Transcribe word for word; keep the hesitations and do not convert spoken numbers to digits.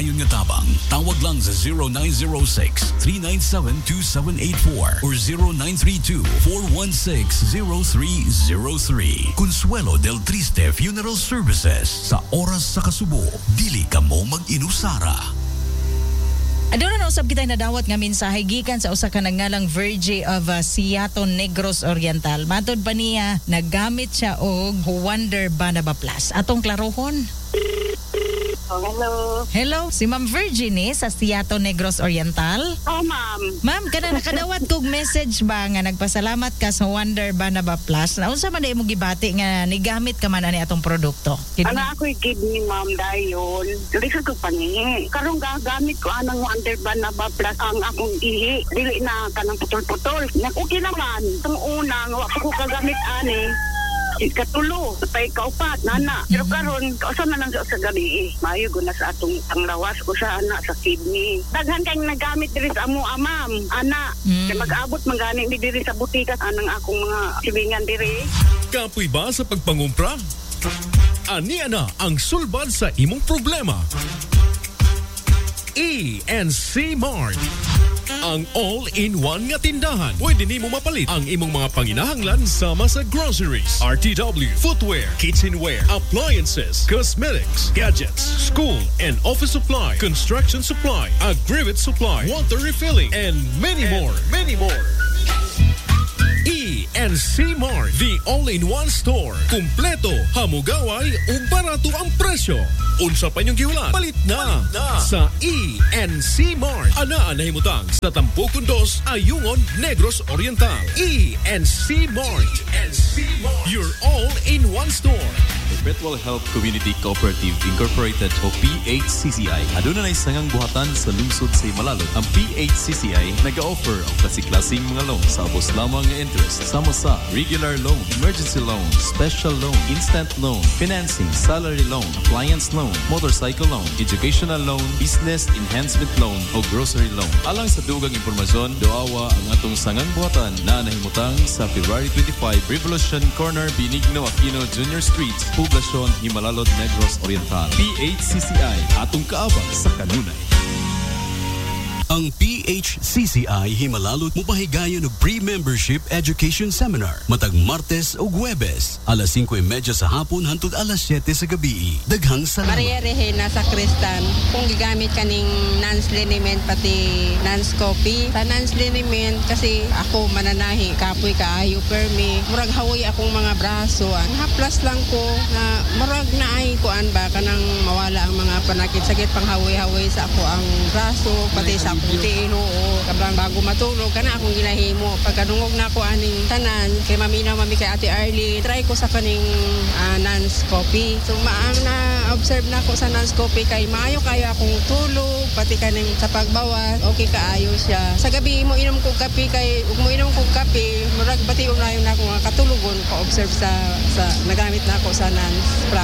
maayon nga tabang. Tawag lang sa zero nine zero six, three nine seven, two seven eight four or zero nine three two, four one six, zero three zero three. Consuelo del Triste Funeral Services. Sa oras sa kasubo, dili ka mo mag-inusara. Aduna na usab kita nadawat nga mensahe gikan sa usa ka nangalang Virgie of uh, Seattle Negros Oriental. Matod pa niya nagamit siya og Wonder Banaba Plus. Atong klarohon. Oh, hello. Hello, si Ma'am Virginie sa Seattle Negros Oriental. Oh, ma'am. Ma'am, kana nakadawat kog message ba nga nagpasalamat ka sa Wonder Banaba Plus. Naunsa man day mo gibati nga nigamit ka man ani atong produkto? Ano ako'y kidney, ma'am, dayon. Dili ko ko panihi. Karong gagamit ko anang Wonder Banaba Plus ang akong ihi. Dili na kanang putol-putol. Nak okay naman. Itong unang, wa ko kagamit ani. Ikatulo, patay kaupat, nana. Pero karon, kausa na lang sa gabi eh. Mayo na sa atong panglawas ko sa anak sa kidney. Daghan kayong nagamit diri sa amo, amam, ana. Mm. Kaya mag-abot, magani mi diri sa butika anang akong mga sibingan diri. Kapoy ba sa pagpangumpra? Ani ana ang sulbad sa imong problema. E and C Mart. Ang all-in-one nga tindahan. Pwede nimo mapalit ang imong mga panginahanglan sama sa groceries, R T W, footwear, kitchenware, appliances, cosmetics, gadgets, school and office supply, construction supply, aggregate supply, water refilling, and many more. Many more. E and C Mart, the all-in-one store. Kumpleto, hamugaway, ug barato ang presyo. Unsa pa niyong gihulan? Palit na, Palit na sa E and C Mart. Anaa na himutang sa Tampukon dos, Ayungon, Negros Oriental. E and C Mart. E and C Mart. Your all-in-one store. Perpetual Health Community Cooperative Incorporated o P H C C I. Aduna na isangang buhatan sa lungsod sa Himalalot. Ang P H C C I nag-offer ang klase-klaseng mga loan sa abos lamang nga interest. Sama sa regular loan, emergency loan, special loan, instant loan, financing, salary loan, appliance loan, motorcycle loan, educational loan, business enhancement loan o grocery loan. Alang sa dugang impormasyon, doawa ang atong sangang buhatan na nahimutang sa February twenty-fifth, Revolution Corner, Benigno Aquino Junior Street, Poblacion, Himalalod, Negros Oriental. P H C C I, atong kaabang sa kanunay. Ang P H C C I Himalalot mupahigayon og pre-membership education seminar matag Martes ug Huwebes alas singko y media sa hapon hangtod alas siyete sa gabi. Daghang salamat. Maria Regina sa Kristan. Kung gigamit kaning Nance Liniment pati Nance Coffee. Sa Nance Liniment kasi ako mananahi kapoy kaayo permi. Murag hawoy akong mga braso. Ang haplas lang ko na murag naay kuan ba kanang mawala ang mga panakit sakit pang hawoy-hawoy sa ako ang braso pati sa puti oo kabang bago matulog kana akong ginahimo pagkadungog na ako aning tanan kay maminaw mami kay Ate Arlie try ko sa kaning uh, Nance Coffee so maang na observe na ako sa Nance Coffee kay maayo kayo akong tulog pati kaning sa pagbawas okay kaayo siya sa gabi mo inom kog kape kay ug mo inom kog kape murag bati unayon na ako nga katulogon ko observe sa sa nagamit na ako sa Nance